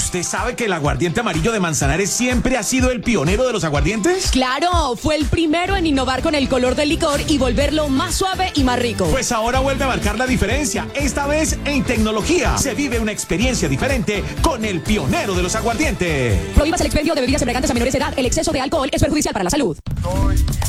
¿Usted sabe que el aguardiente amarillo de Manzanares siempre ha sido el pionero de los aguardientes? Claro, fue el primero en innovar con el color del licor y volverlo más suave y más rico. Pues ahora vuelve a marcar la diferencia, esta vez en tecnología. Se vive una experiencia diferente con el pionero de los aguardientes. Prohíbas el expendio de bebidas embriagantes a menores de edad. El exceso de alcohol es perjudicial para la salud.